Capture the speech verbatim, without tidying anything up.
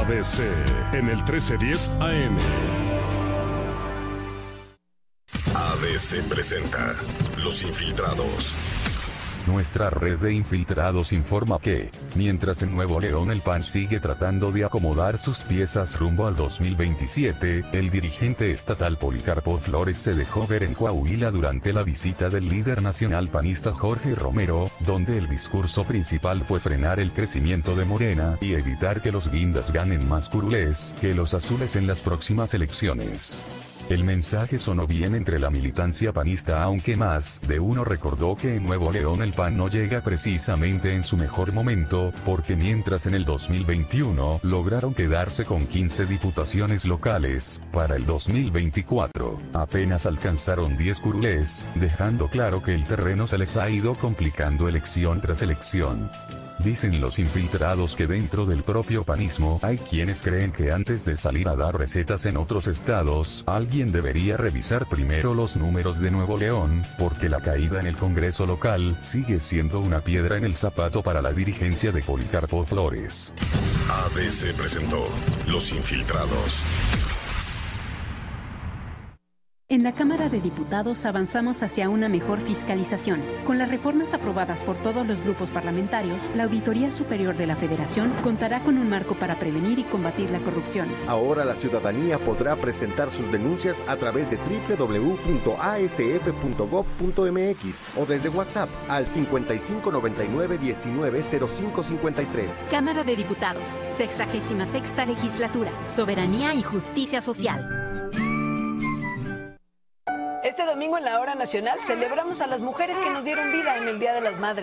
B C en el trece diez A M. A B C presenta Los Infiltrados. Nuestra red de infiltrados informa que, mientras en Nuevo León el P A N sigue tratando de acomodar sus piezas rumbo al dos mil veintisiete, el dirigente estatal Policarpo Flores se dejó ver en Coahuila durante la visita del líder nacional panista Jorge Romero, donde el discurso principal fue frenar el crecimiento de Morena y evitar que los guindas ganen más curules que los azules en las próximas elecciones. El mensaje sonó bien entre la militancia panista, aunque más de uno recordó que en Nuevo León el P A N no llega precisamente en su mejor momento, porque mientras en el dos mil veintiuno lograron quedarse con quince diputaciones locales, para el dos mil veinticuatro apenas alcanzaron diez curules, dejando claro que el terreno se les ha ido complicando elección tras elección. Dicen los infiltrados que dentro del propio panismo hay quienes creen que antes de salir a dar recetas en otros estados, alguien debería revisar primero los números de Nuevo León, porque la caída en el Congreso local sigue siendo una piedra en el zapato para la dirigencia de Policarpo Flores. A B C presentó Los Infiltrados. En la Cámara de Diputados avanzamos hacia una mejor fiscalización. Con las reformas aprobadas por todos los grupos parlamentarios, la Auditoría Superior de la Federación contará con un marco para prevenir y combatir la corrupción. Ahora la ciudadanía podrá presentar sus denuncias a través de doble u doble u doble u punto a s f punto gob punto m x o desde WhatsApp al cincuenta y cinco noventa y nueve diecinueve cero cinco cincuenta y tres. Cámara de Diputados, sexagésima sexta legislatura, soberanía y justicia social. Este domingo en la Hora Nacional celebramos a las mujeres que nos dieron vida en el Día de las Madres.